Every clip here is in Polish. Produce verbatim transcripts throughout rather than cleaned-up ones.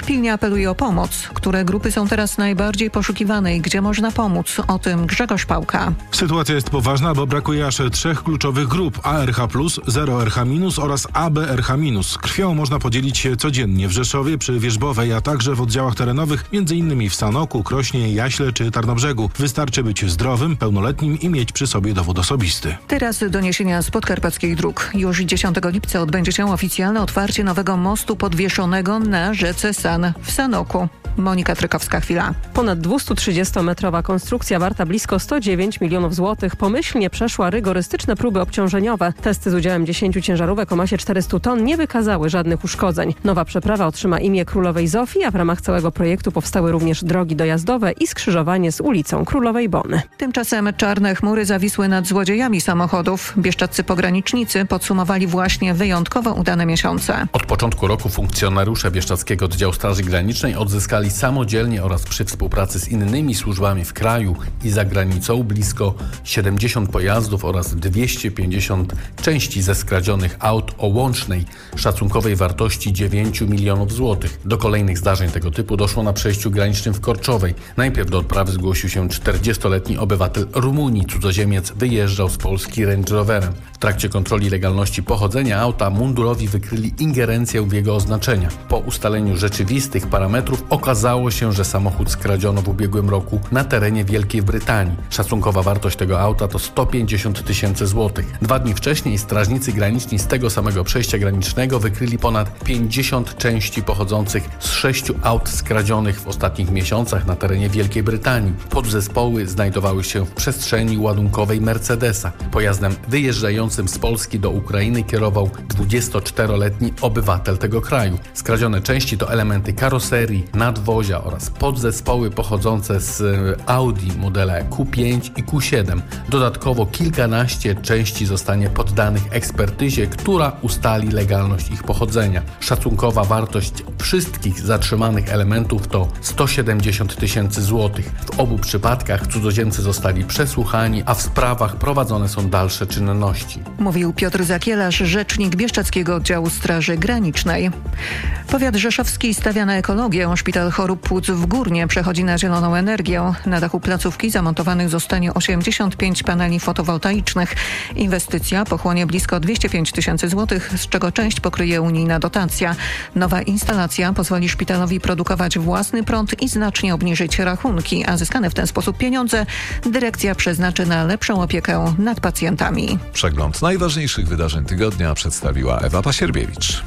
Pilnie apeluje o pomoc. Które grupy są teraz najbardziej poszukiwane i gdzie można pomóc? O tym Grzegorz Pałka. Sytuacja jest poważna, bo brakuje aż trzech kluczowych grup: A R H plus, zero R H minus oraz A B R H minus. Krwią można podzielić się codziennie w Rzeszowie, przy Wierzbowej, a także w oddziałach terenowych, m.in. w Sanoku, Krośnie, Jaśle czy Tarnobrzegu. Wystarczy być zdrowym, pełnoletnim i mieć przy sobie dowód osobisty. Teraz doniesienia z podkarpackich dróg. Już dziesiątego lipca odbędzie się oficjalne otwarcie nowego mostu podwieszonego na rzece San w Sanoku. Monika Trykowska, chwila. Ponad dwustutrzydziestometrowa konstrukcja warta blisko sto dziewięć milionów złotych pomyślnie przeszła rygorystyczne próby obciążeniowe. Testy z udziałem dziesięciu ciężarówek o masie czterystu ton nie wykazały żadnych uszkodzeń. Nowa przeprawa otrzyma imię Królowej Zofii, a w ramach całego projektu powstały również drogi dojazdowe i skrzyżowanie z ulicą Królowej Bony. Tymczasem czarne chmury zawisły nad złodziejami samochodów. Bieszczadzcy pogranicznicy podsumowali właśnie wyjątkowo udane miesiące. Od początku roku funkcjonariusze Bieszczadzkiego Oddziału Straży Granicznej odzyskali samodzielnie oraz przy współpracy z innymi służbami w kraju i za granicą blisko siedemdziesiąt pojazdów oraz dwieście pięćdziesiąt części ze skradzionych aut o łącznej szacunkowej wartości dziewięć milionów złotych. Do kolejnych zdarzeń tego typu doszło na przejściu granicznym w Korczowej. Najpierw do odprawy zgłosił się czterdziestoletni obywatel Rumunii. Cudzoziemiec wyjeżdżał z Polski Range Roverem. W trakcie kontroli legalności pochodzenia auta mundurowi wykryli ingerencję w jego oznaczenia. Po ustaleniu rzeczywistych parametrów okazało się, że samochód skradziono w ubiegłym roku na terenie Wielkiej Brytanii. Szacunkowa wartość tego auta to sto pięćdziesiąt tysięcy złotych. Dwa dni wcześniej strażnicy graniczni z tego samego przejścia granicznego wykryli ponad pięćdziesiąt części pochodzących z sześciu aut skradzionych w ostatnich miesiącach na terenie Wielkiej Brytanii. Podzespoły znajdowały się w przestrzeni ładunkowej Mercedesa. Pojazdem wyjeżdżającym z Polski do Ukrainy kierował dwudziestoczteroletni obywatel tego kraju. Skradzione części to elementy karoserii, nadwozia oraz podzespoły pochodzące z Audi modele Q pięć i Q siedem. Dodatkowo kilkanaście części zostanie poddanych ekspertyzie, która ustali legalność ich pochodzenia. Szacunkowa wartość wszystkich zatrzymanych elementów to sto siedemdziesiąt tysięcy złotych. W obu przypadkach cudzoziemcy zostali przesłuchani, a w sprawach prowadzone są dalsze czynności. Mówił Piotr Zakielarz, rzecznik Bieszczadzkiego Oddziału Straży Granicznej. Powiat rzeszowski stawia na ekologię. Szpital Chorób Płuc w Górnie przechodzi na zieloną energię. Na dachu placówki zamontowanych zostanie osiemdziesiąt pięć paneli fotowoltaicznych. Inwestycja pochłonie blisko dwieście pięć tysięcy złotych, z czego część pokryje unijna dotacja. Nowa instalacja pozwoli szpitalowi produkować własny prąd i znacznie obniżyć rachunki, a zyskane w ten sposób pieniądze dyrekcja przeznaczy na lepszą opiekę nad pacjentami. Przegląd najważniejszych wydarzeń tygodnia przedstawiła Ewa Pasierbiewicz.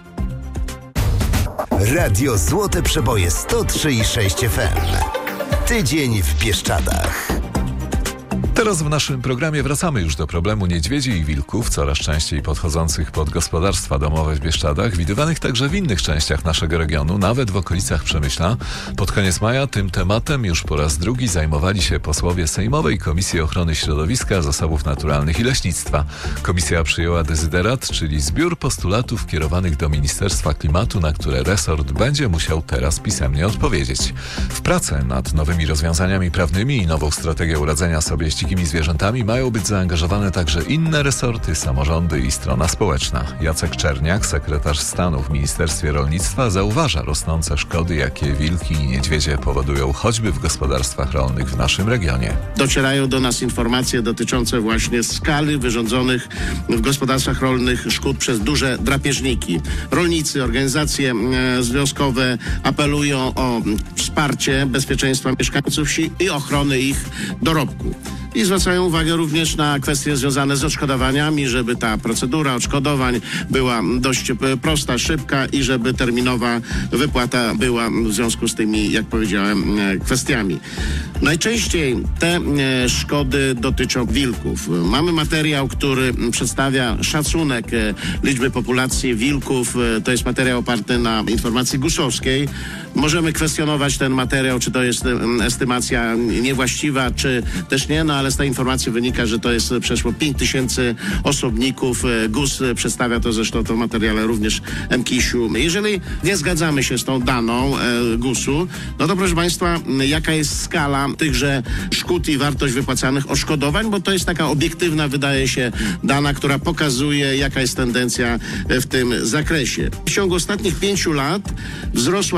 Radio Złote Przeboje sto trzy i sześć F M. Tydzień w Bieszczadach. Teraz w naszym programie wracamy już do problemu niedźwiedzi i wilków, coraz częściej podchodzących pod gospodarstwa domowe w Bieszczadach, widywanych także w innych częściach naszego regionu, nawet w okolicach Przemyśla. Pod koniec maja tym tematem już po raz drugi zajmowali się posłowie Sejmowej Komisji Ochrony Środowiska, Zasobów Naturalnych i Leśnictwa. Komisja przyjęła dezyderat, czyli zbiór postulatów kierowanych do Ministerstwa Klimatu, na które resort będzie musiał teraz pisemnie odpowiedzieć. W pracę nad nowymi rozwiązaniami prawnymi i nową strategią radzenia sobie z dzikimi zwierzętami mają być zaangażowane także inne resorty, samorządy i strona społeczna. Jacek Czerniak, sekretarz stanu w Ministerstwie Rolnictwa, zauważa rosnące szkody, jakie wilki i niedźwiedzie powodują choćby w gospodarstwach rolnych w naszym regionie. Docierają do nas informacje dotyczące właśnie skali wyrządzonych w gospodarstwach rolnych szkód przez duże drapieżniki. Rolnicy, organizacje e, związkowe apelują o wsparcie bezpieczeństwa mieszkańców wsi i ochrony ich dorobku. I zwracają uwagę również na kwestie związane z odszkodowaniami, żeby ta procedura odszkodowań była dość prosta, szybka i żeby terminowa wypłata była w związku z tymi, jak powiedziałem, kwestiami. Najczęściej te szkody dotyczą wilków. Mamy materiał, który przedstawia szacunek liczby populacji wilków. To jest materiał oparty na informacji gusowskiej. Możemy kwestionować ten materiał, czy to jest estymacja niewłaściwa, czy też nie, no ale z tej informacji wynika, że to jest przeszło pięć tysięcy osobników. G U S przedstawia to zresztą w materiale również M K I S-u. Jeżeli nie zgadzamy się z tą daną G U S-u, no to proszę Państwa, jaka jest skala tychże szkód i wartość wypłacanych odszkodowań, bo to jest taka obiektywna, wydaje się, dana, która pokazuje, jaka jest tendencja w tym zakresie. W ciągu ostatnich pięciu lat wzrosła